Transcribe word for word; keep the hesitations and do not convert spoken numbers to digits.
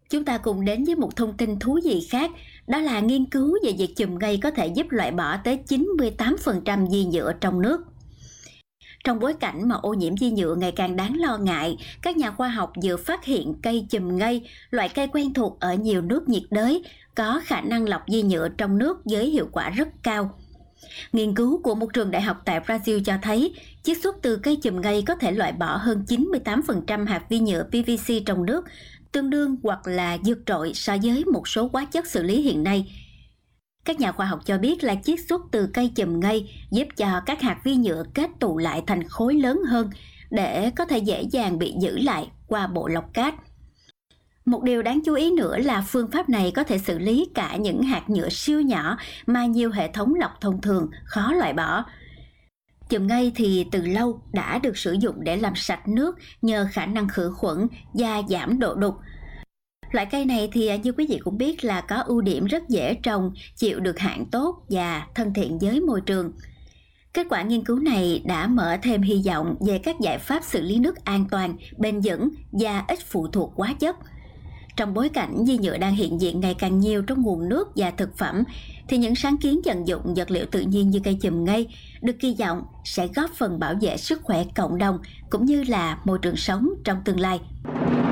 Chúng ta cùng đến với một thông tin thú vị khác, đó là nghiên cứu về việc chùm ngây có thể giúp loại bỏ tới chín mươi tám phần trăm vi nhựa trong nước. Trong bối cảnh mà ô nhiễm vi nhựa ngày càng đáng lo ngại, các nhà khoa học vừa phát hiện cây chùm ngây, loại cây quen thuộc ở nhiều nước nhiệt đới, có khả năng lọc vi nhựa trong nước với hiệu quả rất cao. Nghiên cứu của một trường đại học tại Brazil cho thấy, chiết xuất từ cây chùm ngây có thể loại bỏ hơn chín mươi tám phần trăm hạt vi nhựa pê vê xê trong nước, tương đương hoặc là vượt trội so với một số hóa chất xử lý hiện nay. Các nhà khoa học cho biết là chiết xuất từ cây chùm ngây giúp cho các hạt vi nhựa kết tụ lại thành khối lớn hơn để có thể dễ dàng bị giữ lại qua bộ lọc cát. Một điều đáng chú ý nữa là phương pháp này có thể xử lý cả những hạt nhựa siêu nhỏ mà nhiều hệ thống lọc thông thường khó loại bỏ. Chùm ngây thì từ lâu đã được sử dụng để làm sạch nước nhờ khả năng khử khuẩn và giảm độ đục. Loại cây này thì như quý vị cũng biết là có ưu điểm rất dễ trồng, chịu được hạn tốt và thân thiện với môi trường. Kết quả nghiên cứu này đã mở thêm hy vọng về các giải pháp xử lý nước an toàn, bền vững và ít phụ thuộc hóa chất. Trong bối cảnh vi nhựa đang hiện diện ngày càng nhiều trong nguồn nước và thực phẩm, thì những sáng kiến tận dụng vật liệu tự nhiên như cây chùm ngây được kỳ vọng sẽ góp phần bảo vệ sức khỏe cộng đồng cũng như là môi trường sống trong tương lai.